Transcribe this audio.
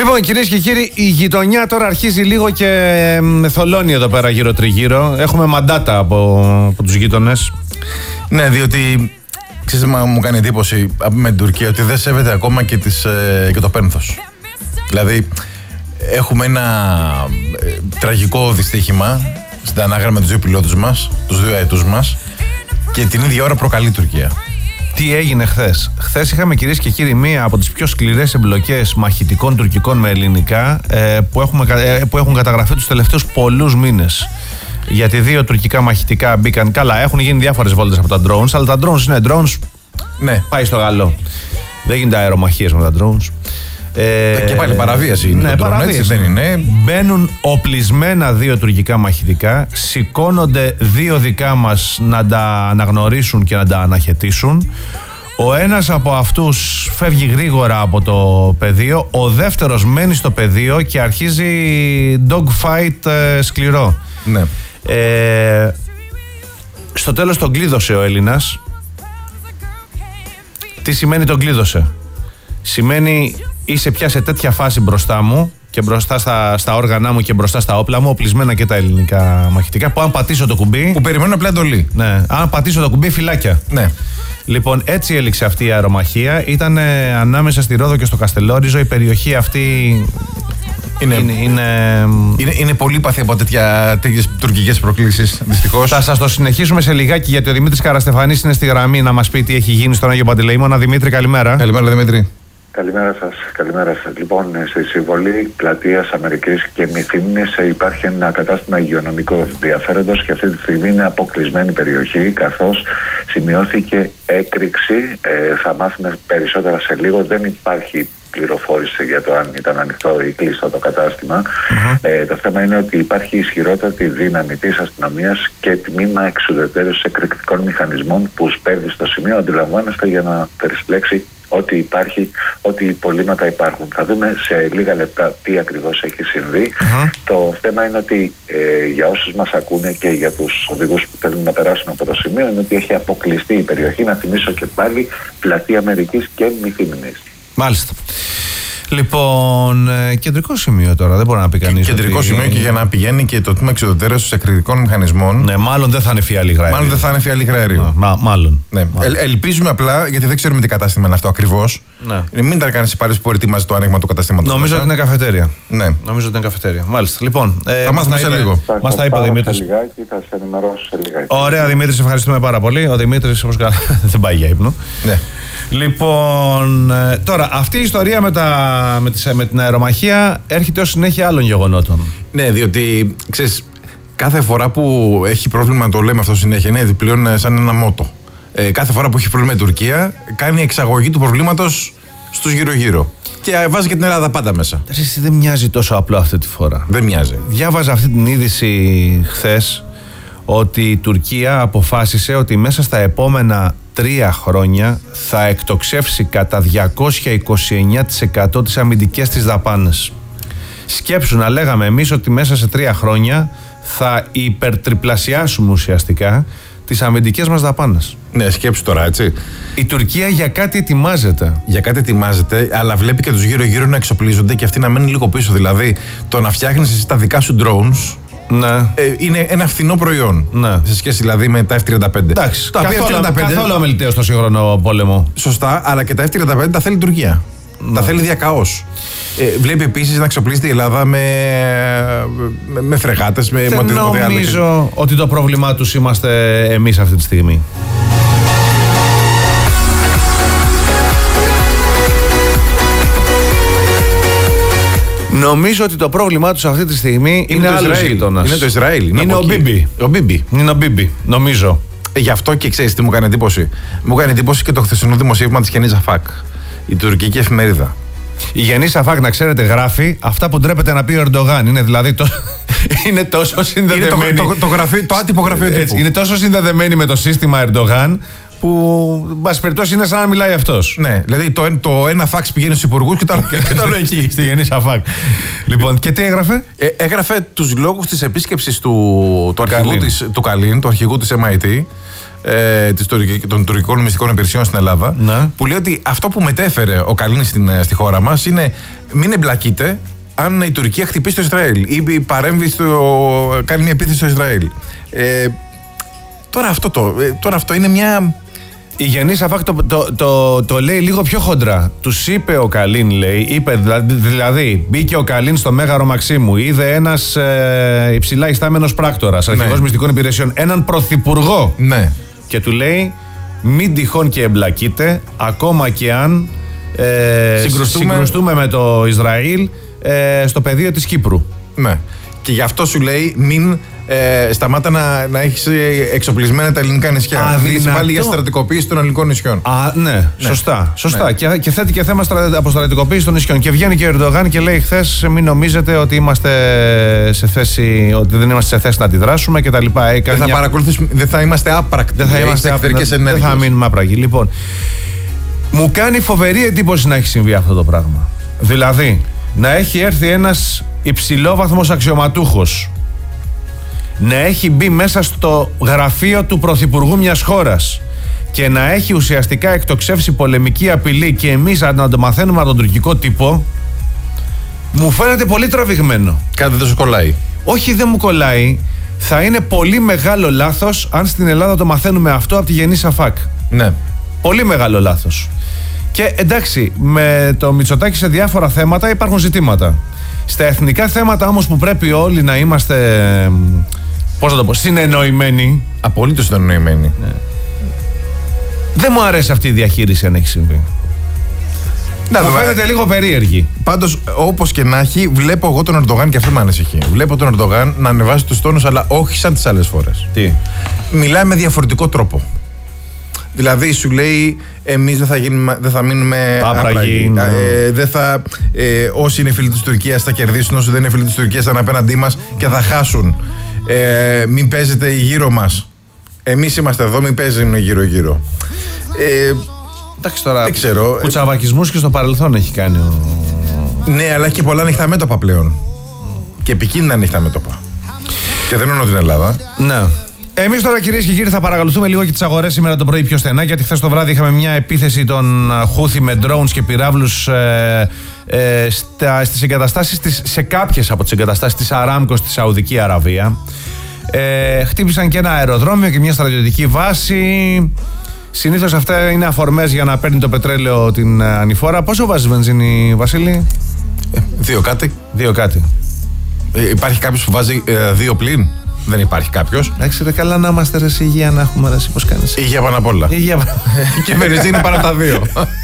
Λοιπόν, κυρίες και κύριοι, η γειτονιά τώρα αρχίζει λίγο και θολώνει εδώ πέρα γύρω-τριγύρω. Έχουμε μαντάτα από τους γείτονες. Ναι, διότι ξέρεις, μου κάνει εντύπωση με την Τουρκία ότι δεν σέβεται ακόμα και το πένθος. Δηλαδή, έχουμε ένα τραγικό δυστύχημα στην ανάγραμμα τους δύο πιλότους μας, τους δύο αετούς μας, και την ίδια ώρα προκαλεί η Τουρκία. Τι έγινε χθες? Χθες είχαμε, κυρίες και κύριοι, μία από τις πιο σκληρές εμπλοκές μαχητικών τουρκικών με ελληνικά που έχουν καταγραφεί τους τελευταίους πολλούς μήνες. Γιατί δύο τουρκικά μαχητικά μπήκαν. Καλά, έχουν γίνει διάφορες βόλτες από τα drones, αλλά τα drones είναι drones. Ναι. Πάει στο γαλλό. Δεν γίνεται αερομαχίες με τα drones. Και πάλι παραβίαση είναι. Ναι, παραβίαση. Έτσι δεν είναι. Μπαίνουν οπλισμένα δύο τουρκικά μαχητικά, σηκώνονται δύο δικά μας να τα αναγνωρίσουν και να τα αναχαιτήσουν. Ο ένας από αυτούς φεύγει γρήγορα από το πεδίο, ο δεύτερος μένει στο πεδίο και αρχίζει dogfight σκληρό. Ναι. Στο τέλος τον κλείδωσε ο Έλληνας. Τι σημαίνει τον κλείδωσε? Σημαίνει είσαι πια σε τέτοια φάση μπροστά μου και μπροστά στα όργανα μου και μπροστά στα όπλα μου, οπλισμένα και τα ελληνικά μαχητικά, που αν πατήσω το κουμπί. Που περιμένουν απλά εντολή. Ναι, αν πατήσω το κουμπί, φυλάκια. Ναι. Λοιπόν, έτσι έληξε αυτή η αερομαχία. Ήταν ανάμεσα στη Ρόδο και στο Καστελόριζο. Η περιοχή αυτή είναι πολύπαθη από τέτοιες τουρκικές προκλήσεις, δυστυχώς. Θα σας το συνεχίσουμε σε λιγάκι, γιατί ο Δημήτρης Καραστεφανής είναι στη γραμμή να μας πει τι έχει γίνει στον Άγιο Παντελεήμονα. Δημήτρη, καλημέρα. Καλημέρα, Δημήτρη. Καλημέρα σας. Λοιπόν, στη συμβολή πλατείας Αμερικής και Μυθύμνης υπάρχει ένα κατάστημα υγειονομικού ενδιαφέροντος και αυτή τη στιγμή είναι αποκλεισμένη περιοχή, καθώς σημειώθηκε έκρηξη. Θα μάθουμε περισσότερα σε λίγο. Δεν υπάρχει πληροφόρηση για το αν ήταν ανοιχτό ή κλειστό το κατάστημα. Το θέμα είναι ότι υπάρχει ισχυρότατη δύναμη της αστυνομίας και τμήμα εξουδετερώσεως εκρηκτικών μηχανισμών που σπέβδει στο σημείο, αντιλαμβάνεστε, για να περισπλέξει ό,τι υπάρχει, ό,τι υπολείμματα υπάρχουν. Θα δούμε σε λίγα λεπτά τι ακριβώς έχει συμβεί. Το θέμα είναι ότι για όσους μας ακούνε και για τους οδηγούς που θέλουν να περάσουν από το σημείο, είναι ότι έχει αποκλειστεί η περιοχή. Να θυμίσω και πάλι, πλατεία Αμερικής και Μυθύμνης. Μάλιστα. Λοιπόν, κεντρικό σημείο τώρα, δεν μπορεί να πει κανείς. Κεντρικό σημείο και για να πηγαίνει και το τμήμα εξουδετερώσεως εκρηκτικών μηχανισμών. Ναι, μάλλον δεν θα είναι φιάλη γραερίου. Μάλλον. Ναι. Ελπίζουμε απλά, γιατί δεν ξέρουμε τι κατάστημα είναι αυτό ακριβώς. Ναι. Μην τα κάνει πάρει που ετοιμάζει το άνοιγμα του καταστήματος. Νομίζω ότι είναι καφετέρια. Ναι. Νομίζω ότι είναι καφετέρια. Μάλιστα. Λοιπόν, θα μάθουμε σε λίγο. Μας τα είπε ο Δημήτρης. Θα σε ενημερώσω σε λιγάκι. Ωραία, Δημήτρη, σε ευχαριστούμε πάρα πολύ. Ο Δημήτρης, όπως δεν πάει για ύπνο. Ναι. Λοιπόν, τώρα αυτή η ιστορία με την αερομαχία έρχεται ως συνέχεια άλλων γεγονότων. Ναι, διότι ξέρεις, κάθε φορά που έχει πρόβλημα, το λέμε αυτό συνέχεια, είναι πλέον σαν ένα μότο. Κάθε φορά που έχει πρόβλημα η Τουρκία, κάνει εξαγωγή του προβλήματος στους γύρω-γύρω. Και βάζει και την Ελλάδα πάντα μέσα. Εσύ δεν μοιάζει τόσο απλό αυτή τη φορά. Δεν μοιάζει. Διάβαζα αυτή την είδηση χθες, ότι η Τουρκία αποφάσισε ότι μέσα στα επόμενα 3 χρόνια θα εκτοξεύσει κατά 229% τις αμυντικές της δαπάνες. Σκέψου να λέγαμε εμείς ότι μέσα σε 3 χρόνια θα υπερτριπλασιάσουμε ουσιαστικά τις αμυντικές μας δαπάνες. Ναι, σκέψου τώρα, έτσι. Η Τουρκία για κάτι ετοιμάζεται. Για κάτι ετοιμάζεται, αλλά βλέπει και τους γύρω-γύρω να εξοπλίζονται και αυτοί να μένουν λίγο πίσω. Δηλαδή, το να φτιάχνεις εσύ τα δικά σου drones. Ναι. Είναι ένα φθηνό προϊόν. Ναι. Σε σχέση δηλαδή με τα F-35. Εντάξει, καθόλου αμεληταίο στο σύγχρονο πόλεμο. Σωστά, αλλά και τα F-35 τα θέλει η Τουρκία. Τα θέλει διακαώς. Βλέπει επίσης να εξοπλίζεται η Ελλάδα με φρεγάτες, με οτιδήποτε άλλο. Δεν νομίζω ότι το πρόβλημά τους είμαστε εμείς αυτή τη στιγμή. Νομίζω ότι το πρόβλημά τους αυτή τη στιγμή είναι άλλος γείτονας. Είναι το Ισραήλ. Είναι ο Μπίμπι. Είναι ο Μπίμπι, νομίζω. Γι' αυτό και ξέρεις τι μου κάνει εντύπωση. Μου κάνει εντύπωση και το χθεσινό δημοσίευμα της Γενής Αφάκ, η τουρκική εφημερίδα. Η Γενής Αφάκ, να ξέρετε, γράφει αυτά που ντρέπεται να πει ο Ερντογάν. Είναι δηλαδή είναι τόσο συνδεδεμένη. Το άτυπο γραφείο τύπου. Είναι τόσο συνδεδεμένη με το σύστημα Ερντογάν, που εν πάση περιπτώσει είναι σαν να μιλάει αυτός. Ναι, δηλαδή το ένα φάξ πηγαίνει στους υπουργούς και το άλλο εκεί. Στη Γενής Αφάκ. Λοιπόν, και τι έγραφε? Έγραφε τους λόγους της επίσκεψης του αρχηγού της MIT, των τουρκικών μυστικών υπηρεσιών στην Ελλάδα, που λέει ότι αυτό που μετέφερε ο Καλίνης στη χώρα μας είναι μην εμπλακείτε αν η Τουρκία χτυπήσει το Ισραήλ ή παρέμβει κάνει μια επίθεση στο Ισραήλ. Τώρα αυτό είναι μια... Η Γενής Αφάκ το λέει λίγο πιο χοντρά. Τους είπε ο Καλίν, λέει, δηλαδή μπήκε ο Καλίν στο Μέγαρο Μαξίμου, είδε ένας υψηλά ιστάμενος πράκτορας, αρχηγός μυστικών υπηρεσιών, έναν πρωθυπουργό. Ναι. Και του λέει, μην τυχόν και εμπλακείτε, ακόμα και αν συγκρουστούμε με το Ισραήλ στο πεδίο της Κύπρου. Ναι. Και γι' αυτό σου λέει, μην σταμάτα να έχεις εξοπλισμένα τα ελληνικά νησιά. Μιλήσει πάλι για στρατικοποίηση των ελληνικών νησιών. Ναι, σωστά. Ναι. Και θέτει και θέμα από στρατικοποίηση των νησιών. Και βγαίνει και ο Ερντογάν και λέει χθες, μην νομίζετε ότι ότι δεν είμαστε σε θέση να αντιδράσουμε κτλ. Δεν θα είμαστε άπρακτοι. Δεν θα μείνουμε άπρακτοι. Λοιπόν, μου κάνει φοβερή εντύπωση να έχει συμβεί αυτό το πράγμα. Δηλαδή, να έχει έρθει ένας υψηλόβαθμος αξιωματούχος, να έχει μπει μέσα στο γραφείο του πρωθυπουργού μιας χώρας και να έχει ουσιαστικά εκτοξεύσει πολεμική απειλή και εμείς να το μαθαίνουμε από τον τουρκικό τύπο, μου φαίνεται πολύ τραβηγμένο. Κάτι δεν σου κολλάει. Όχι, δεν μου κολλάει. Θα είναι πολύ μεγάλο λάθος αν στην Ελλάδα το μαθαίνουμε αυτό από τη Γενής Αφάκ. Ναι. Πολύ μεγάλο λάθος. Και εντάξει, με το Μητσοτάκη σε διάφορα θέματα υπάρχουν ζητήματα. Στα εθνικά θέματα όμως που πρέπει όλοι να είμαστε, πώς να το πω, συνεννοημένοι. Απολύτως συνεννοημένοι. Ναι. Δεν μου αρέσει αυτή η διαχείριση αν έχει συμβεί. Μου φαίνεται λίγο περίεργη. Πάντως, όπως και να έχει, βλέπω εγώ τον Ερντογάν και αυτό με ανησυχεί. Βλέπω τον Ερντογάν να ανεβάζει τους τόνους, αλλά όχι σαν τις άλλες φορές. Τι? Μιλάει με διαφορετικό τρόπο. Δηλαδή σου λέει, εμείς δεν θα μείνουμε άπραγοι. Όσοι είναι φίλοι της Τουρκίας θα κερδίσουν, όσοι δεν είναι φίλοι της Τουρκίας θα είναι απέναντί μας και θα χάσουν. Μην παίζετε γύρω μας. Εμείς είμαστε εδώ, μην παίζουν γύρω-γύρω. Εντάξει τώρα, δεν ξέρω. Κουτσαβακισμούς και στο παρελθόν έχει κάνει Ναι, αλλά έχει και πολλά ανοιχτά μέτωπα πλέον. Και επικίνδυνα ανοιχτά μέτωπα. Και δεν εννοώ την Ελλάδα. Ναι. Εμείς τώρα, κυρίες και κύριοι, θα παρακολουθούμε λίγο και τις αγορές σήμερα το πρωί πιο στενά, γιατί χθες το βράδυ είχαμε μια επίθεση των Χούθι με drones και πυράβλους στις εγκαταστάσεις σε κάποιες από τις εγκαταστάσεις της Αράμκο στη Σαουδική Αραβία. Χτύπησαν και ένα αεροδρόμιο και μια στρατιωτική βάση. Συνήθως αυτά είναι αφορμές για να παίρνει το πετρέλαιο την ανηφόρα. Πόσο βάζεις βενζίνη, Βασίλη? 2 κάτι. 2 κάτι. Υπάρχει κάποιος που βάζει 2 πλην? Δεν υπάρχει κάποιος. Εντάξει, ρε, καλά να είμαστε ρε υγεία, να έχουμε ρε, πώς κάνεις. Υγεία πάνω απ' όλα. Και βενζίνη πάνω από τα 2.